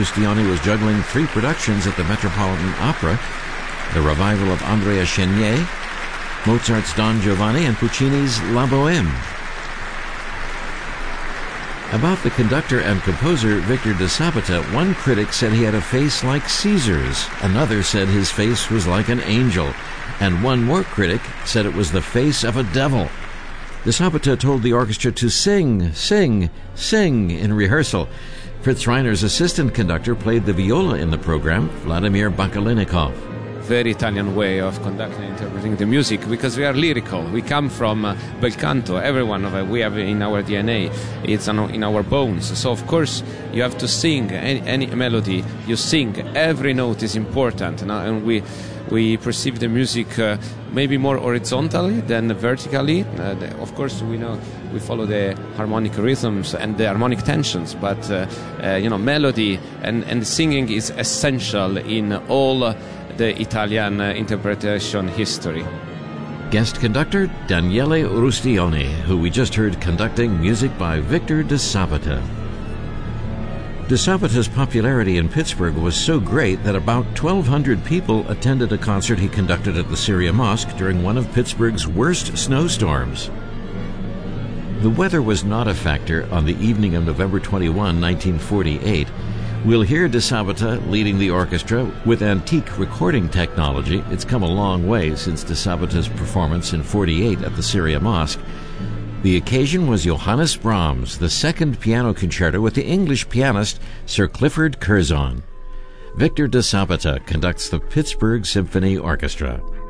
Rustioni was juggling 3 productions at the Metropolitan Opera, the revival of Andrea Chenier, Mozart's Don Giovanni, and Puccini's La Bohème. About the conductor and composer Victor de Sabata, one critic said he had a face like Caesar's, another said his face was like an angel, and one more critic said it was the face of a devil. De Sabata told the orchestra to sing, sing, sing in rehearsal. Fritz Reiner's assistant conductor played the viola in the program, Vladimir Bakalinikov. Very Italian way of conducting and interpreting the music, because we are lyrical. We come from bel canto. Every one of us, we have in our DNA. It's in our bones. So of course you have to sing any melody. You sing. Every note is important, and we perceive the music maybe more horizontally than vertically. Of course, we follow the harmonic rhythms and the harmonic tensions, but melody and singing is essential in all the Italian interpretation history. Guest conductor Daniele Rustioni, who we just heard conducting music by Victor de Sabata. De Sabata's popularity in Pittsburgh was so great that about 1,200 people attended a concert he conducted at the Syria Mosque during one of Pittsburgh's worst snowstorms. The weather was not a factor on the evening of November 21, 1948. We'll hear de Sabata leading the orchestra with antique recording technology. It's come a long way since de Sabata's performance in '48 at the Syria Mosque. The occasion was Johannes Brahms, the second piano concerto with the English pianist Sir Clifford Curzon. Victor de Sabata conducts the Pittsburgh Symphony Orchestra.